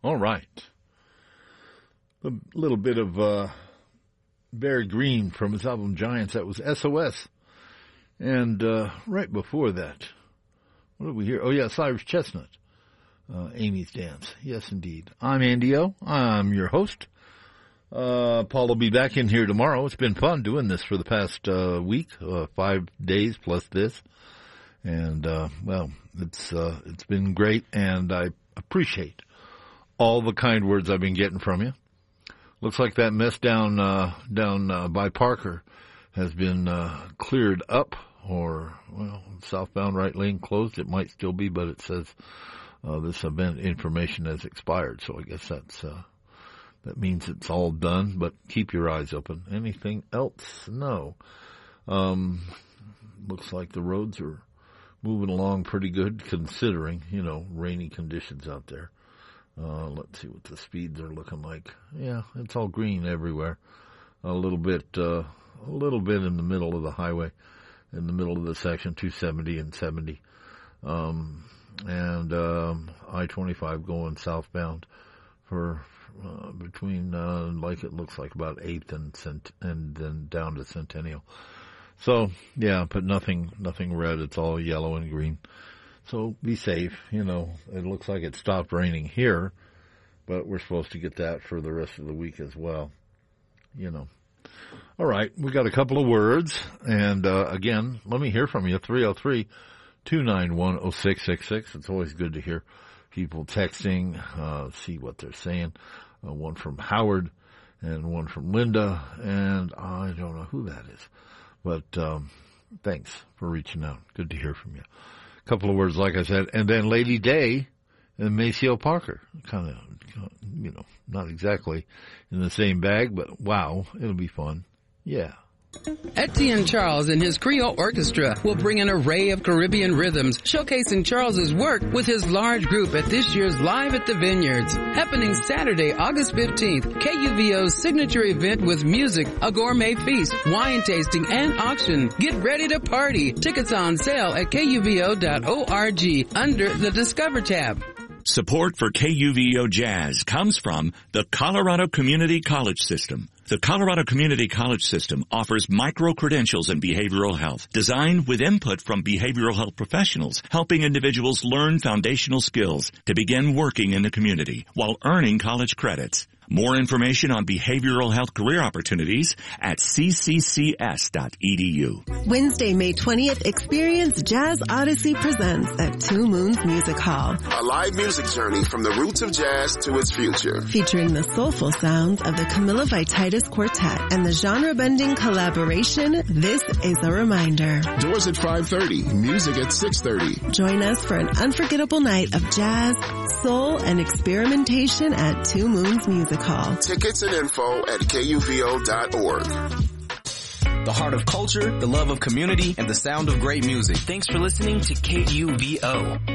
All right. A little bit of Barry Green from his album Giants. That was SOS. And right before that, what did we hear? Oh, yeah, Cyrus Chestnut, Amy's Dance. Yes, indeed. I'm Andy O. I'm your host. Paul will be back in here tomorrow. It's been fun doing this for the past week, 5 days plus this. And, well, it's been great, and I appreciate all the kind words I've been getting from you. Looks like that mess down by Parker has been cleared up, or, well, southbound right lane closed. It might still be, but it says this event information has expired. So I guess that means it's all done, but keep your eyes open. Anything else? No. Looks like the roads are moving along pretty good considering, rainy conditions out there. Let's see what the speeds are looking like. Yeah, it's all green everywhere. A little bit in the middle of the highway, in the middle of the section, 270 and 70. And I-25 going southbound for between like it looks like about 8th and then down to Centennial. So yeah, but nothing red. It's all yellow and green. So be safe. It looks like it stopped raining here, but we're supposed to get that for the rest of the week as well. All right, we got a couple of words, and again, let me hear from you. 303-291-0666. It's always good to hear people texting, see what they're saying. One from Howard and one from Linda, and I don't know who that is. But thanks for reaching out. Good to hear from you. A couple of words, like I said, and then Lady Day and Maceo Parker. Kind of, not exactly in the same bag, but wow, it'll be fun. Yeah. Etienne Charles and his Creole Orchestra will bring an array of Caribbean rhythms, showcasing Charles's work with his large group at this year's Live at the Vineyards, happening Saturday, August 15th. KUVO's signature event with music, a gourmet feast, wine tasting, and auction. Get ready to party. Tickets on sale at KUVO.org under the Discover tab. Support for KUVO Jazz comes from the Colorado Community College System. The Colorado Community College System offers micro-credentials in behavioral health, designed with input from behavioral health professionals, helping individuals learn foundational skills to begin working in the community while earning college credits. More information on behavioral health career opportunities at cccs.edu. Wednesday, May 20th, experience Jazz Odyssey Presents at Two Moons Music Hall. A live music journey from the roots of jazz to its future. Featuring the soulful sounds of the Camilla Vititis Quartet and the genre-bending collaboration, This Is a Reminder. Doors at 5:30, music at 6:30. Join us for an unforgettable night of jazz, soul, and experimentation at Two Moons Music Hall. Tickets and info at KUVO.org. The heart of culture, the love of community, and the sound of great music. Thanks for listening to KUVO.